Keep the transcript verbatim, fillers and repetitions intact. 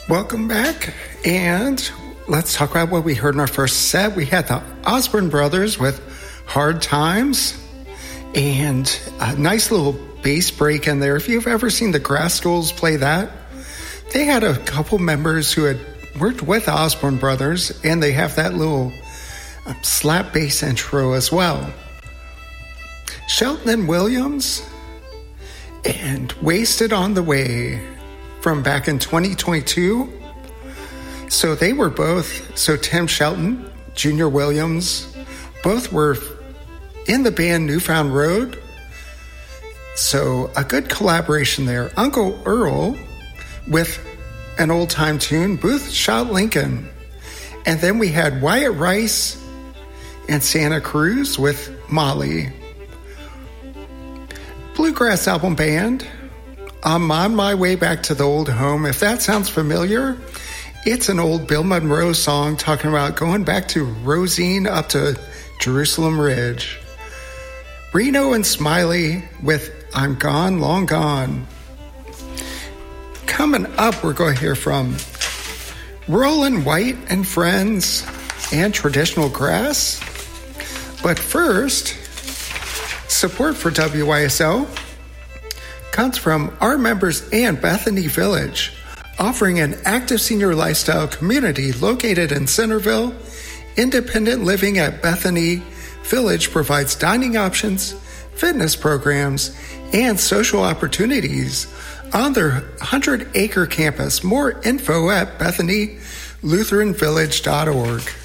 Welcome back, and let's talk about what we heard in our first set. We had the Osborne Brothers with Hard Times, and a nice little bass break in there. If you've ever seen the Grascals play that, they had a couple members who had worked with the Osborne Brothers, and they have that little slap bass intro as well. Shelton and Williams and Wasted on the Way from back in twenty twenty-two. So they were both, so Tim Shelton, Junior Williams, both were in the band Newfound Road. So a good collaboration there. Uncle Earl with an old time tune, Booth Shot Lincoln. And then we had Wyatt Rice and Santa Cruz with Molly. Bluegrass Album Band, I'm on my way back to the old home. If that sounds familiar, it's an old Bill Monroe song talking about going back to Rosine up to Jerusalem Ridge. Reno and Smiley with I'm Gone, Long Gone. Coming up, we're going to hear from Roland White and Friends and Traditional Grass. But first, support for W Y S O comes from our members and Bethany Village, offering an active senior lifestyle community located in Centerville. Independent living at Bethany Village provides dining options, fitness programs, and social opportunities on their one hundred acre campus. More info at bethany lutheran village dot org.